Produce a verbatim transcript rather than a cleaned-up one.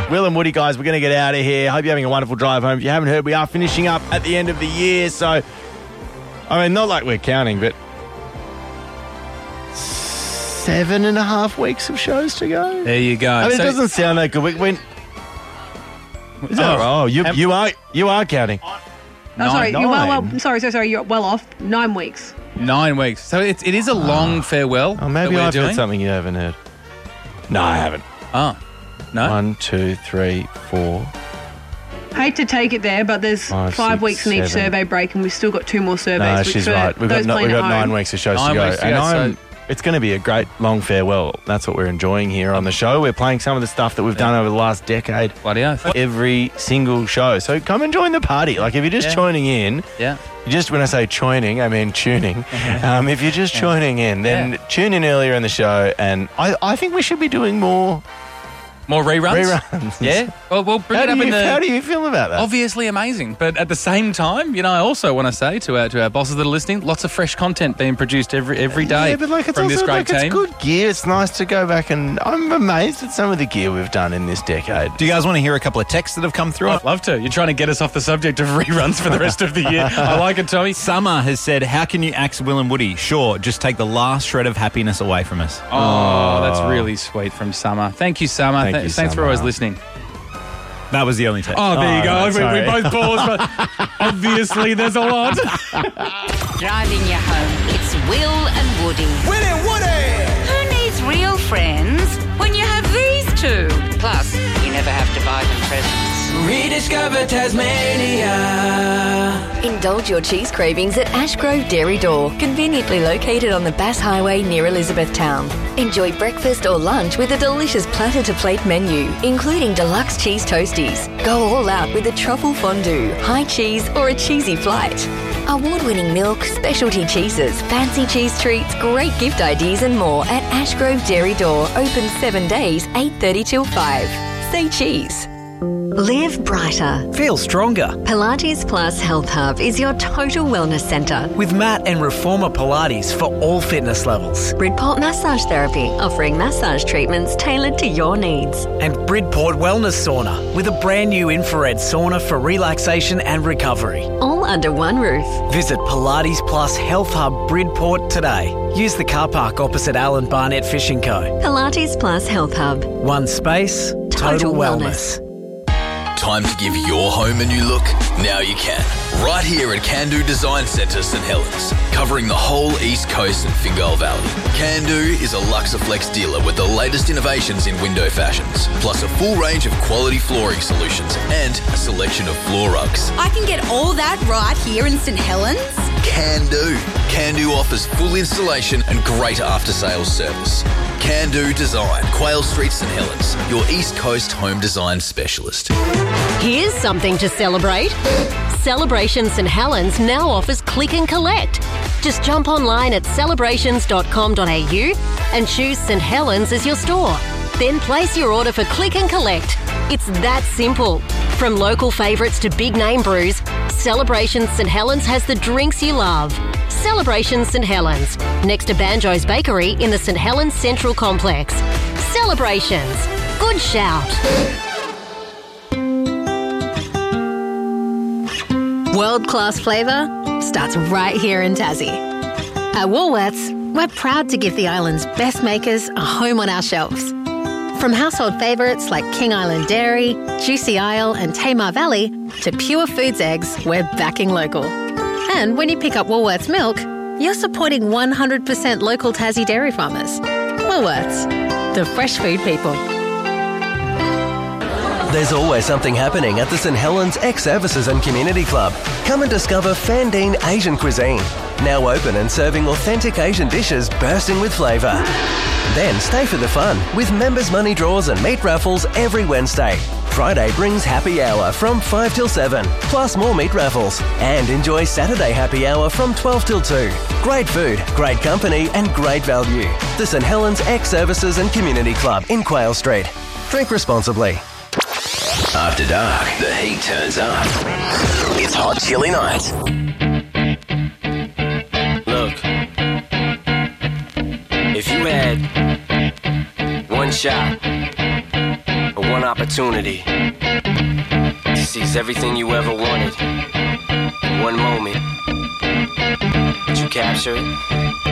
Will and Woody, guys, we're going to get out of here. Hope you're having a wonderful drive home. If you haven't heard, we are finishing up at the end of the year. So, I mean, not like we're counting, but seven and a half weeks of shows to go. There you go. I mean, So- it doesn't sound that good. We went. Is that Oh, right? Oh, you um, you are you are counting. Oh, sorry, Nine. you're well, well. Sorry, sorry, sorry. You're well off. Nine weeks. Nine weeks. So it, it is a long farewell. Oh, maybe that we're I've doing. heard something you haven't heard. No, I haven't. Oh, no. One, two, three, four. Hate to take it there, but there's Five, five six, weeks in each seven. survey break, and we've still got two more surveys. No, which she's for right. We've got those no, we've playing got at nine home- weeks of shows Nine to go, weeks to and go, I'm. so- It's going to be a great long farewell. That's what we're enjoying here on the show. We're playing some of the stuff that we've done over the last decade. Bloody oath. Every single show. So come and join the party. Like if you're just Yeah. joining in, Yeah. just when I say joining, I mean tuning. Um, if you're just joining in, then Yeah. tune in earlier in the show. And I, I think we should be doing more More reruns? reruns. Yeah. Well, we'll bring How it do, up you, in the... how do you feel about that? Obviously amazing, but at the same time, you know, I also want to say to our to our bosses that are listening, lots of fresh content being produced every every day Yeah, but like it's from also this great like team. it's good gear. It's nice to go back and I'm amazed at some of the gear we've done in this decade. Do you guys want to hear a couple of texts that have come through? I'd love to. You're trying to get us off the subject of reruns for the rest of the year. I like it, Tommy. Summer has said, how can you axe Will and Woody? Sure, just take the last shred of happiness away from us. Oh, that's really sweet from Summer. Thank you, Summer. Thank Th- you, thanks for Summer. always listening. That was the only text. Oh, there you Oh, go. right, we, sorry. we both paused, but obviously there's a lot. Driving you home, it's Will and Woody. Will and Woody! Who needs real friends when you have these two? Plus, you never have to buy them presents. Rediscover Tasmania. Indulge your cheese cravings at Ashgrove Dairy Door, conveniently located on the Bass Highway near Elizabethtown. Enjoy breakfast or lunch with a delicious platter-to-plate menu, including deluxe cheese toasties. Go all out with a truffle fondue, high cheese, or a cheesy flight. Award-winning milk, specialty cheeses, fancy cheese treats, great gift ideas and more at Ashgrove Dairy Door, open seven days, eight thirty till five. Say cheese. Live brighter. Feel stronger. Pilates Plus Health Hub is your total wellness centre. With Mat and Reformer Pilates for all fitness levels. Bridport Massage Therapy, offering massage treatments tailored to your needs. And Bridport Wellness Sauna, with a brand new infrared sauna for relaxation and recovery. All under one roof. Visit Pilates Plus Health Hub Bridport today. Use the car park opposite Alan Barnett Fishing Co. Pilates Plus Health Hub. One space, total, Total wellness. Time to give your home a new look? Now you can. Right here at Can-Do Design Centre St Helens, covering the whole East Coast and Fingal Valley. Can-Do is a Luxaflex dealer with the latest innovations in window fashions, plus a full range of quality flooring solutions and a selection of floor rugs. I can get all that right here in St Helens? Can-Do. Can-Do offers full installation and great after-sales service. Can-Do Design, Quayle Street, St Helens, your East Coast home design specialist. Here's something to celebrate. Celebration St Helens now offers click and collect. Just jump online at celebrations dot com dot a u and choose St Helens as your store. Then place your order for click and collect. It's that simple. From local favourites to big name brews, Celebration St Helens has the drinks you love. Celebration St Helens, next to Banjo's Bakery in the St Helens Central Complex. Celebrations. Good shout. World-class flavour starts right here in Tassie. At Woolworths, we're proud to give the island's best makers a home on our shelves. From household favourites like King Island Dairy, Juicy Isle and Tamar Valley to Pure Foods eggs, we're backing local. And when you pick up Woolworths milk, you're supporting one hundred percent local Tassie dairy farmers. Woolworths, the fresh food people. There's always something happening at the St Helens Ex-Services and Community Club. Come and discover Fandine Asian cuisine. Now open and serving authentic Asian dishes bursting with flavour. Then stay for the fun with members' money draws and meat raffles every Wednesday. Friday brings happy hour from five till seven, plus more meat raffles. And enjoy Saturday happy hour from twelve till two. Great food, great company and great value. The St Helens Ex-Services and Community Club in Quayle Street. Drink responsibly. After dark, the heat turns up. It's Hot Chili Night. Look, if you had one shot or one opportunity to seize everything you ever wanted in one moment. Did you capture it?